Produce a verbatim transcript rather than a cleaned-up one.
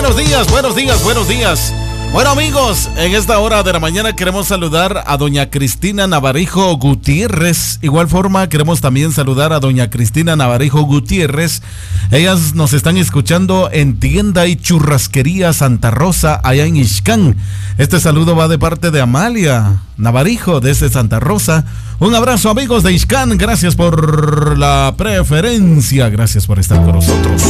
buenos días, buenos días, buenos días. Bueno, amigos, en esta hora de la mañana queremos saludar a doña Cristina Navarijo Gutiérrez. Igual forma, queremos también saludar a doña Cristina Navarijo Gutiérrez. Ellas nos están escuchando en Tienda y Churrasquería Santa Rosa, allá en Ixcán. Este saludo va de parte de Amalia Navarijo, desde Santa Rosa. Un abrazo, amigos de Ixcán. Gracias por la preferencia. Gracias por estar con nosotros.